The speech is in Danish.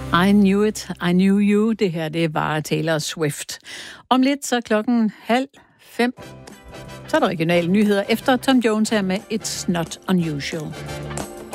I knew it, I knew you. Det her, det var Taylor Swift. Om lidt, så 4:30. Så er der regionale nyheder efter Tom Jones her med It's Not Unusual.